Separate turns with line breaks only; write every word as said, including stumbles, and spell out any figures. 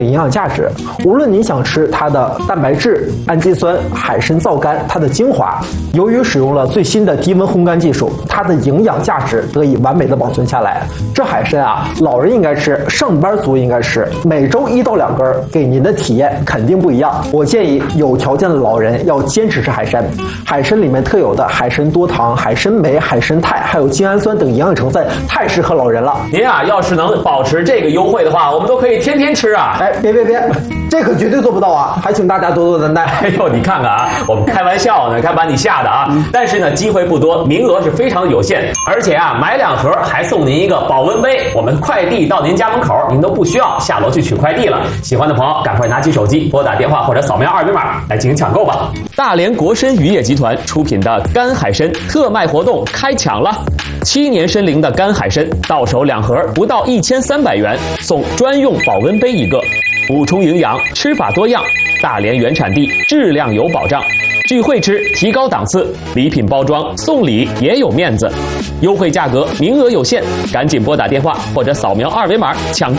营养价值。无论你想吃它的蛋白质、氨基酸、海参皂苷、它的精华，由于使用了最新的低温烘干技术，它的营养价值得以完美的保存下来。这海参啊，老人应该吃，上班族应该吃，每周一到两根，给您的体验肯定不一样。我建议有条件的老人要坚持吃海参。海参里面特有的海参多糖、海参酶、海参肽，还有精氨酸等营养成分，太适合老人了。
您啊，要是能保持这个优惠的话，我们都可以天天吃啊！
哎，别别别，这可绝对做不到啊！还请大家多多担待。
哎呦，你看看啊，我们开玩笑呢，看把你吓的啊！嗯、但是呢，机会不多，名额是非常有限，而且啊，买两盒还送您一个保温杯，我们快递到您家门口，您都不需要下楼去取快递了。喜欢的朋友，赶快拿起手机拨打电话或者扫描二维码来进行抢购吧！大连国参渔业集团出品的干海参特卖活动开抢了。七年参龄的干海参，到手两盒不到一千三百元，送专用保温杯一个，补充营养，吃法多样，大连原产地，质量有保障。聚会吃，提高档次，礼品包装送礼也有面子，优惠价格，名额有限，赶紧拨打电话或者扫描二维码抢购。